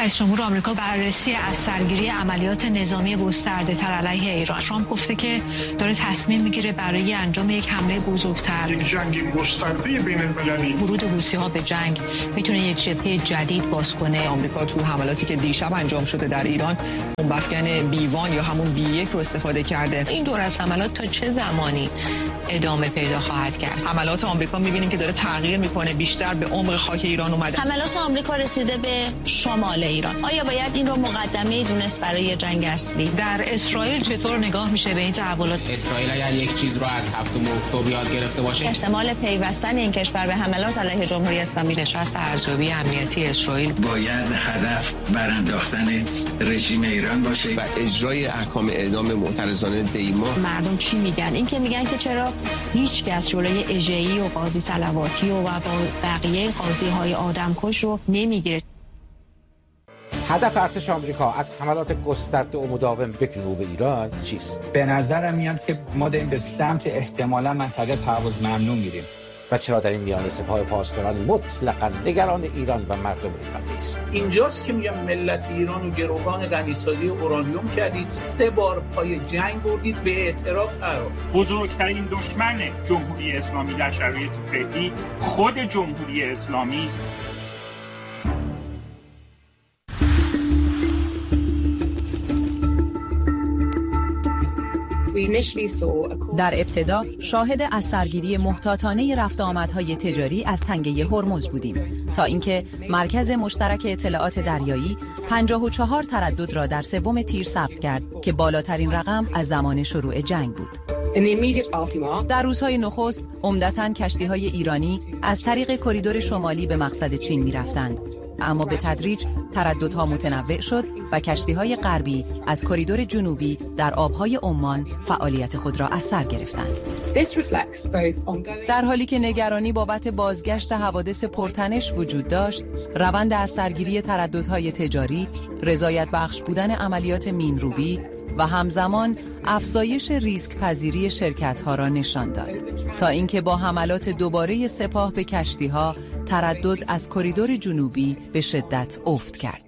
رئیس جمهور آمریکا بررسی از سرگیری عملیات نظامی گسترده‌تر علیه ایران. ترامپ گفته که داره تصمیم میگیره برای انجام یک حمله بزرگتر، یک جنگ گسترده بین‌المللی. ورود روسیه‌ها به جنگ میتونه یک جبهه جدید باز کنه. آمریکا تو حملاتی که دیشب انجام شده در ایران بمب‌افکن B1 یا همون B1 رو استفاده کرده. این دور از حملات تا چه زمانی ادامه پیدا خواهد کرد؟ حملات آمریکا می‌بینیم که داره تغییر می‌کنه، بیشتر به عمق خاک ایران اومده. حملات آمریکا رسیده به شمال ایران. آیا باید این رو مقدمه دونست برای جنگ اصلی؟ در اسرائیل چطور نگاه میشه به این تحولات؟ اسرائیل اگر یک چیز رو از 7 اکتبر یاد گرفته باشه، احتمال پیوستن این کشور به حملات علیه جمهوری اسلامی. نشست ارزیابی امنیتی اسرائیل باید هدف برانداختن رژیم ایران باشه و اجرای احکام اعدام معترضانه دیما. مردم چی میگن؟ این که میگن که چرا هیچ کس جلوی اژه‌ای و قاضی صلواتی و با بقیه قاضی‌های آدمکش رو نمیگیره. هدف ارتش آمریکا از حملات گسترده و مداوم به جنوب ایران چیست؟ به نظرم میاد که ما داریم به سمت احتمالاً منطقه پرواز ممنوع میریم. و چرا در این میانه سپاه پاسداران مطلقاً نگران ایران و مردم ایران نیست؟ اینجاست که میگم ملت ایران و گروگان غنیسازی اورانیوم کردید، 3 بار پای جنگ بردید، به اعتراف قرار. بزرگترین دشمن جمهوری اسلامی در شرایط فعلی خود جمهوری اسلامی است. در ابتدا شاهد از سرگیری محتاطانه رفت آمدهای تجاری از تنگه هرمز بودیم تا اینکه مرکز مشترک اطلاعات دریایی 54 تردد را در 3 تیر ثبت کرد که بالاترین رقم از زمان شروع جنگ بود. در روزهای نخست عمدتاً کشتی‌های ایرانی از طریق کریدور شمالی به مقصد چین می‌رفتند، اما به تدریج ترددها متنوع شد و کشتی‌های غربی از کریدور جنوبی در آب‌های عمان فعالیت خود را از سر گرفتند. در حالی که نگرانی بابت بازگشت حوادث پرتنش وجود داشت، روند از سرگیری ترددهای تجاری، رضایت بخش بودن عملیات مین‌روبی و همزمان افزایش ریسک پذیری شرکت‌ها را نشان داد تا اینکه با حملات دوباره سپاه به کشتی‌ها تردد از کریدور جنوبی به شدت افت کرد.